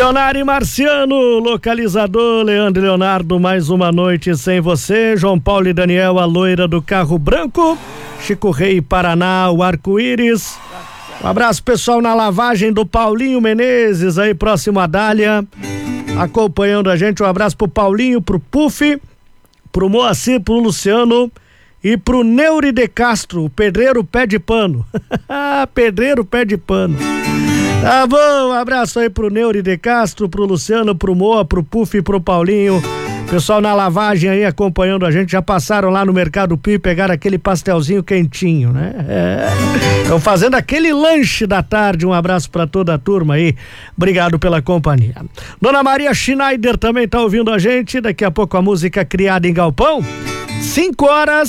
Leonardo e Marciano, localizador Leandro e Leonardo, mais uma noite sem você. João Paulo e Daniel, a loira do carro branco. Chico Rei, Paraná, o arco-íris. Um abraço pessoal na lavagem do Paulinho Menezes, aí próximo a Dália, acompanhando a gente. Um abraço pro Paulinho, pro Puff, pro Moacir, pro Luciano e pro Neuri de Castro, o pedreiro pé de pano. Pedreiro pé de pano. Tá bom, um abraço aí pro Neuri de Castro, pro Luciano, pro Moa, pro Puff e pro Paulinho. Pessoal na lavagem aí acompanhando a gente, já passaram lá no Mercado Pi, pegaram aquele pastelzinho quentinho, né? Estão fazendo aquele lanche da tarde. Um abraço pra toda a turma aí, obrigado pela companhia. Dona Maria Schneider também tá ouvindo a gente, daqui a pouco a música Criada em Galpão, 5 horas